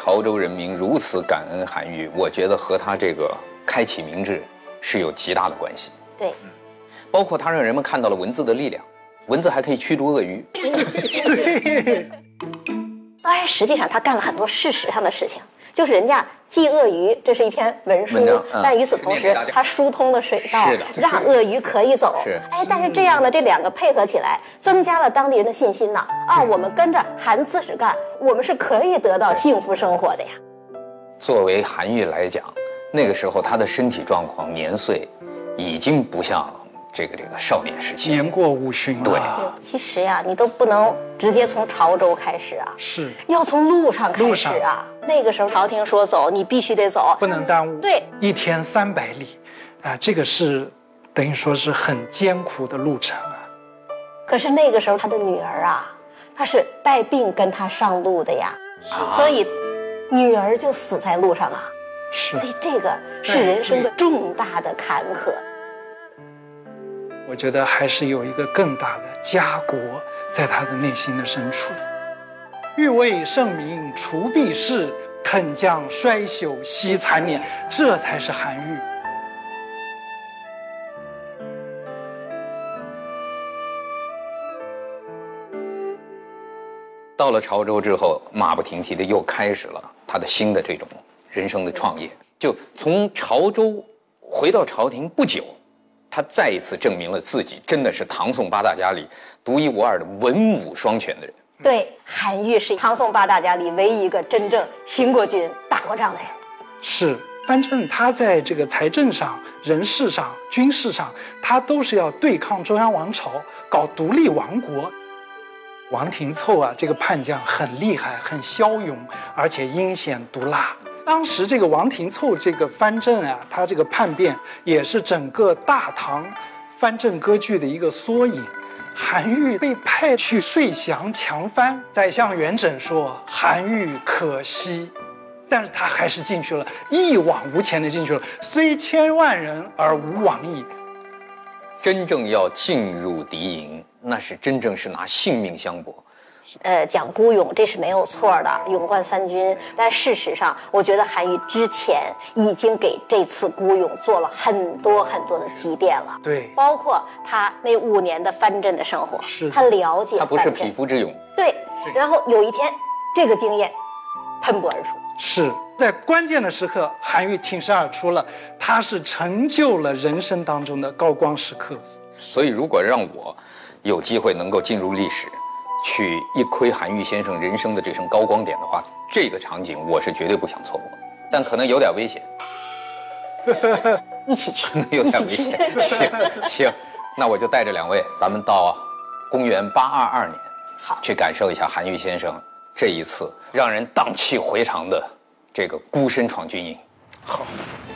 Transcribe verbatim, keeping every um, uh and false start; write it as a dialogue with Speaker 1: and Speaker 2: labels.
Speaker 1: 潮州人民如此感恩韩愈，我觉得和他这个开启明治是有极大的关系。
Speaker 2: 对，
Speaker 1: 包括他让人们看到了文字的力量，文字还可以驱逐鳄鱼。
Speaker 3: 对。
Speaker 2: 当然，实际上他干了很多事实上的事情，就是人家祭鳄鱼，这是一篇文书，
Speaker 1: 文章嗯、
Speaker 2: 但与此同时，他疏通了水道，让鳄鱼可以走。
Speaker 1: 是，
Speaker 2: 哎，但是这样的这两个配合起来，增加了当地人的信心呐。啊，我们跟着韩刺史干，我们是可以得到幸福生活的呀。
Speaker 1: 作为韩愈来讲，那个时候他的身体状况、年岁，已经不像这个这个少年时期，
Speaker 3: 年过五旬了。
Speaker 1: 对，
Speaker 2: 其实呀，你都不能直接从潮州开始啊，
Speaker 3: 是
Speaker 2: 要从路上开始啊。那个时候朝廷说走，你必须得走，
Speaker 3: 不能耽误。
Speaker 2: 对，
Speaker 3: 一天三百里，啊，这个是等于说是很艰苦的路程啊。
Speaker 2: 可是那个时候他的女儿啊，她是带病跟他上路的呀，啊、所以女儿就死在路上啊。
Speaker 3: 是，
Speaker 2: 所以这个是人生的重大的坎坷。
Speaker 3: 我觉得还是有一个更大的家国在他的内心的深处。欲为圣明除弊事，肯将衰朽惜残年，这才是韩愈。
Speaker 1: 到了潮州之后，马不停蹄的又开始了他的新的这种人生的创业。就从潮州回到朝廷不久，他再一次证明了自己真的是唐宋八大家里独一无二的文武双全的人。
Speaker 2: 对，韩愈是唐宋八大家里唯一一个真正行过军、打过仗的人。
Speaker 3: 是，反正他在这个财政上、人事上、军事上，他都是要对抗中央王朝，搞独立王国。王廷凑啊，这个叛将很厉害，很骁勇，而且阴险毒辣。当时这个王廷凑这个藩镇啊，他这个叛变也是整个大唐藩镇割据的一个缩影。韩愈被派去遂降强藩，宰相元稹说韩愈可惜，但是他还是进去了，一往无前的进去了，虽千万人而无往矣。
Speaker 1: 真正要进入敌营，那是真正是拿性命相搏。
Speaker 2: 呃，讲孤勇这是没有错的，勇冠三军。但事实上，我觉得韩愈之前已经给这次孤勇做了很多很多的积淀了。
Speaker 3: 对，
Speaker 2: 包括他那五年的藩镇的生活，
Speaker 3: 是
Speaker 2: 他了解藩镇，
Speaker 1: 他不是匹夫之勇。
Speaker 2: 对，然后有一天，这个经验喷薄而出。
Speaker 3: 是在关键的时刻，韩愈挺身而出了，他是成就了人生当中的高光时刻。
Speaker 1: 所以，如果让我有机会能够进入历史，去一窥韩愈先生人生的这声高光点的话，这个场景我是绝对不想错过，但可能有点危险。
Speaker 2: 一起去，
Speaker 1: 可能有点危险。行行，那我就带着两位，咱们到公元八二二年，
Speaker 2: 好，
Speaker 1: 去感受一下韩愈先生这一次让人荡气回肠的这个孤身闯军营。
Speaker 3: 好。